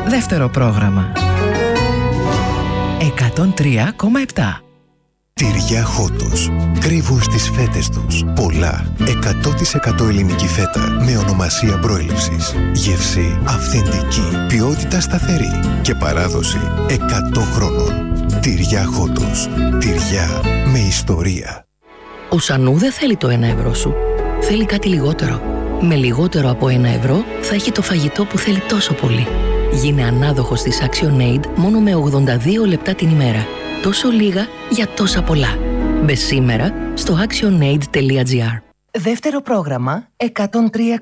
Δεύτερο πρόγραμμα. 103,7. Τυριά Χότος. Κρύβουν στις φέτες τους πολλά 100% ελληνική φέτα με ονομασία προέλευσης. Γεύση αυθεντική, ποιότητα σταθερή και παράδοση 100 χρόνων. Τυριά Χότος. Τυριά με ιστορία. Ο Σανού δεν θέλει το 1 ευρώ σου. Θέλει κάτι λιγότερο. Με λιγότερο από 1 ευρώ θα έχει το φαγητό που θέλει τόσο πολύ. Γίνε ανάδοχος της ActionAid μόνο με 82 λεπτά την ημέρα. Τόσο λίγα για τόσα πολλά. Μπες σήμερα στο actionaid.gr. Δεύτερο πρόγραμμα 103,7.